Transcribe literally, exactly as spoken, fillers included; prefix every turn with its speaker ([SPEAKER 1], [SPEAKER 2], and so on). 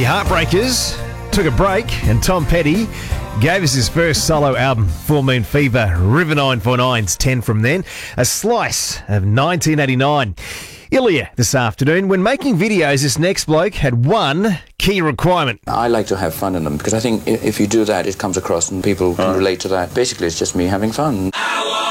[SPEAKER 1] Heartbreakers took a break, and Tom Petty gave us his first solo album, Full Moon Fever. River nine four nine's ten from then. A slice of nineteen eighty-nine. Ilya this afternoon. When making videos, this next bloke had one key requirement.
[SPEAKER 2] I like to have fun in them because I think if you do that, it comes across and people can relate to that. Basically, it's just me having fun.